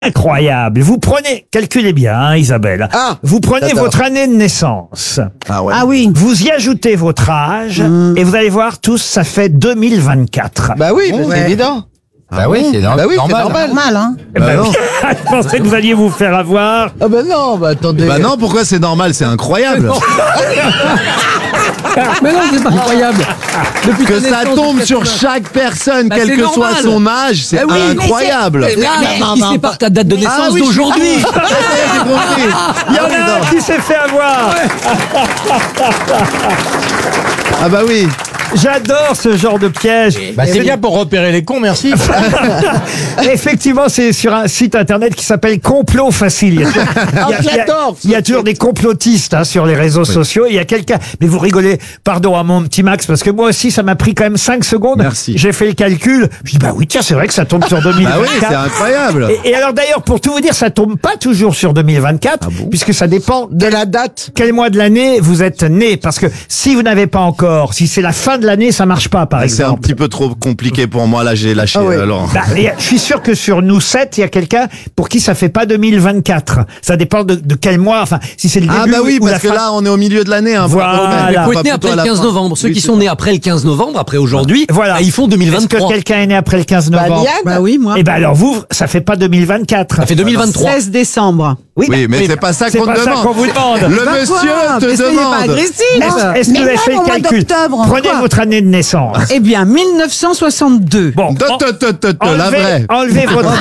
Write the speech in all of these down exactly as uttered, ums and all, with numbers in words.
Incroyable. Vous prenez, calculez bien, hein, Isabelle. Ah, vous prenez j'adore. votre année de naissance. Ah ouais. Ah oui. Vous y ajoutez votre âge et vous allez voir tous, ça fait deux mille vingt-quatre. Bah oui, mais c'est évident. Bah oui, c'est no- Bah oui, c'est normal. normal. Normal, hein. Eh ben, Bah non. je pensais que vous alliez vous faire avoir. Ah bah non, bah attendez. Bah non, pourquoi c'est normal? C'est incroyable. Mais non, c'est pas incroyable. Depuis Que ta ça naissance tombe jusqu'à sur ton âge. chaque personne, Bah, quel c'est que soit normal. son âge, c'est Eh oui, mais incroyable. Mais là, il sépare ta date de naissance Ah oui, je d'aujourd'hui. suis- Ah, ça y est, j'ai compris. Il y en a un qui s'est fait avoir. Ah bah oui. J'adore ce genre de piège. Bah, c'est bien pour repérer les cons, merci. Effectivement, c'est sur un site internet qui s'appelle Complot Facile. Il y a, il y a- il y a- j'adore ce il y a toujours des complotistes hein, sur les réseaux sociaux. Il y a quelqu'un, mais vous rigolez, pardon à mon petit Max, parce que moi aussi, ça m'a pris quand même cinq secondes. Merci. J'ai fait le calcul. Je dis, bah oui, tiens, c'est vrai que ça tombe sur deux mille Bah oui, vingt-quatre. c'est incroyable. Et, et alors d'ailleurs, pour tout vous dire, ça tombe pas toujours sur deux mille vingt-quatre, puisque ça dépend De la date. quel mois de l'année vous êtes né. Parce que si vous n'avez pas encore, si c'est la fin de l'année, ça marche pas, par C'est un exemple. petit peu trop compliqué pour moi, là j'ai lâché Ah ouais. euh, Laurent. Bah, et je suis sûr que sur nous sept, il y a quelqu'un pour qui ça fait pas deux mille vingt-quatre. Ça dépend de, de quel mois, enfin, si c'est le début Ah bah oui, ou la parce que fin. là on est au milieu de l'année. Hein, Voilà. bravo, mais Il pas faut être né plutôt après à le la quinze fin. novembre. Ceux Oui, qui c'est sont vrai. nés après le quinze novembre, après aujourd'hui, Voilà. bah, ils font deux mille Est-ce que vingt-trois. quelqu'un est né après le quinze Bah novembre? Liane. Bah oui, moi. Eh ben alors vous, ça fait pas deux mille vingt-quatre. Ça fait deux mille vingt-trois. seize décembre. Oui, Oui, mais oui, c'est pas ça c'est qu'on pas te ça demande. qu'on vous demande. Le Bah monsieur quoi te Mais soyez pas demande. agressif. Est-ce est-ce que Mais vous avez même fait au le mois calcul? d'octobre, Prenez quoi. votre année de naissance. Eh bien, mille neuf cent soixante-deux. Bon, Tot, en- tot, tot, tot, tot, la enlevez, vraie. enlevez votre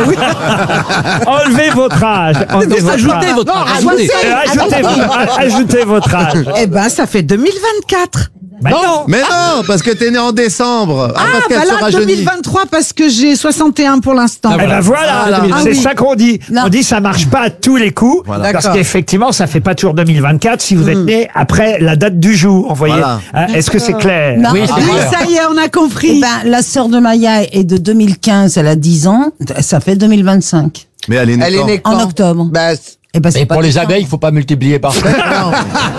enlevez votre âge. Enlevez votre Ajoutez âge. votre Non, âge. Ajoutez. ajoutez. Euh, ajoutez, ajoutez votre âge. Eh ben, ça fait deux mille vingt-quatre. Ben non. Mais non, parce que t'es né en décembre. Ah, Ah, parce qu'elle bah se là, rajeunit. deux mille vingt-trois, parce que j'ai soixante et un pour l'instant. Eh ben voilà, Ah, c'est oui. ça qu'on dit. Non. On dit ça marche pas à tous les coups, Voilà. parce D'accord. qu'effectivement ça fait pas toujours deux mille vingt-quatre si vous êtes né après la date du jour. Vous voyez, Voilà. Hein, est-ce que c'est clair? Non, Oui, ah, c'est Oui, clair. ça y est, on a compris. eh ben, la sœur de Maya est de deux mille quinze, elle a dix ans, ça fait deux mille vingt-cinq, Mais elle est née Elle est quand née en quand octobre. Bah, c- Eh ben, c'est Et pas pour les tout ça. abeilles, il faut pas multiplier par sept. non.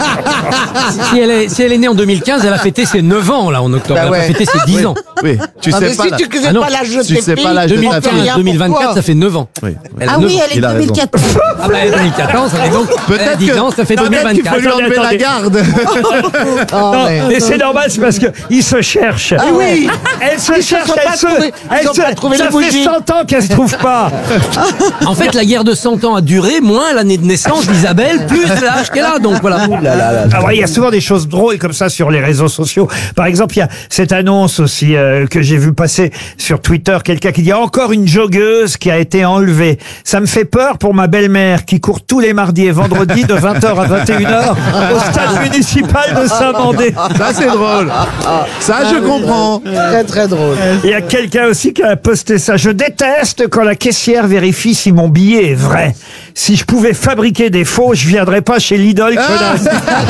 Si elle, est, si elle est née en deux mille quinze, elle a fêté ses neuf ans, là, en octobre. Bah elle a ouais. pas fêté ses dix ans. Oui, tu Ah, sais mais pas. si là. tu connais Ah non, pas l'âge de tu tes sais pas filles, l'âge de ta on fait fille. rien deux mille vingt-quatre, pour toi. ça fait neuf ans. Oui. Elle a Ah neuf oui, ans. elle est il a deux mille quatre. Ah bah, deux mille quatorze, ça fait donc. elle a Peut-être dix que- ans, ça fait peut-être qu'il faut deux mille vingt-quatre. lui enlever la Attendez, garde. Oh, Non, mais- mais c'est normal, c'est parce que il se cherche. Ah oui. Elle se Ils se cherche, sont elle pas se, trouvés- ils elle ont se, pas trouvé ça les fait bougies. cent ans qu'elle se trouve pas. En fait, la guerre de cent ans a duré, moins l'année de naissance d'Isabelle, plus l'âge qu'elle a. Donc voilà. Ah ouais, il y a souvent des choses drôles comme ça sur les réseaux sociaux. Par exemple, il y a cette annonce aussi euh, que j'ai vu passer sur Twitter, quelqu'un qui dit encore une joggeuse qui a été enlevée. Ça me fait peur pour ma belle-mère qui court tous les mardis et vendredis de vingt heures à vingt et une heures au stade municipal de Saint-Mandé. Ça c'est drôle. Ça je comprends. Très très drôle. Il y a quelqu'un aussi qui a posté ça. Je déteste quand la caissière vérifie si mon billet est vrai. Si je pouvais fabriquer des faux, je viendrais pas chez Lidl, connasse.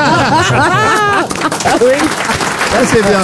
Ça c'est bien.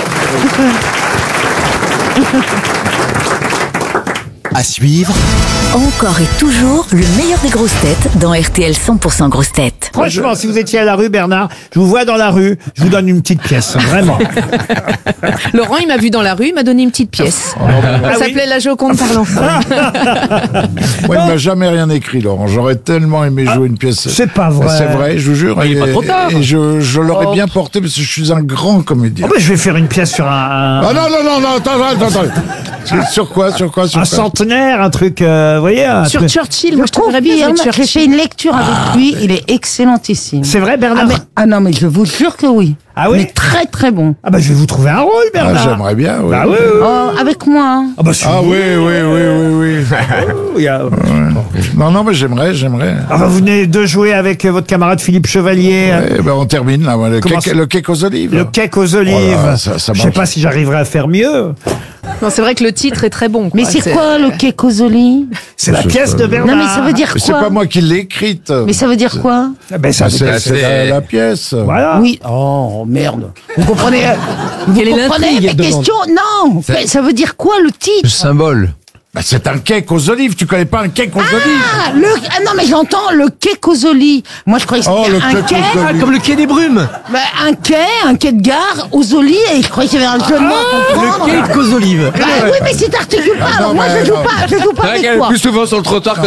À suivre, Encore et toujours le meilleur des grosses têtes dans R T L cent pour cent grosses têtes. Franchement, si vous étiez à la rue, Bernard, je vous vois dans la rue, je vous donne une petite pièce, vraiment. Laurent, il m'a vu dans la rue, il m'a donné une petite pièce. Ah Ça oui s'appelait La Joconde par l'enfant. Moi, il m'a jamais rien écrit, Laurent. J'aurais tellement aimé jouer une pièce. C'est pas vrai. C'est vrai, je vous jure. il est et, pas trop tard. et je, je l'aurais bien porté parce que je suis un grand comédien. Oh, bah, je vais faire une pièce sur un, Ah non, non, non, non, attends, attends, attends. Sur, sur quoi, sur quoi, sur un quoi centenaire, un truc, euh, vous voyez un Sur truc- Churchill, moi je Je trouverais bien confirme, avec j'ai Churchill. fait une lecture avec lui, il est excellentissime. C'est vrai, Ah, Bernard? mais- ah non, mais je vous jure que oui. Ah oui? Mais très très bon. Ah bah je vais vous trouver un rôle, Ah, Bernard. j'aimerais bien, oui. Bah oui, oui, oui. Oh, avec moi. hein. Ah bah c'est Ah vous. oui, oui, oui, oui, oui. Il y a- Non, non, mais j'aimerais, j'aimerais. Ah bah, vous venez de jouer avec euh, votre camarade Philippe Chevalier. euh, Eh ben, on termine, là, le Comment cake, ça- le cake aux olives. Le cake aux olives. Voilà, ça- ça je sais marche. pas si j'arriverai à faire mieux. Non, c'est vrai que le titre est très bon. quoi. Mais c'est quoi le quai Cosoli? C'est la C'est pièce ça. de Bernard. Non, mais ça veut dire Mais c'est quoi? pas moi qui l'ai écrite. Mais ça veut dire quoi? Ah ben, ça Ah, veut c'est dire- c'est la, la pièce. Voilà. Oui. Oh, merde. Vous comprenez? Vous Quelle est comprenez l'intrigue mes elle demande. questions? Non. Mais ça veut dire quoi le titre? Symbole. Bah, c'est un cake aux olives. Tu connais pas un cake aux olives? Ah, le, ah non, mais j'entends le quai Cosoli. Moi, je croyais que Oh, c'était le un quai quai. Cosoli. Ah, comme le quai des brumes. Bah, un quai, un quai de gare aux olives, et je croyais qu'il y avait un jeu de mots à comprendre. Le quai qu'aux olives. Bah, oui, mais si t'articules pas, Ah, alors non, moi, mais je joue non. pas, je joue pas avec toi. Plus souvent sur le trottoir que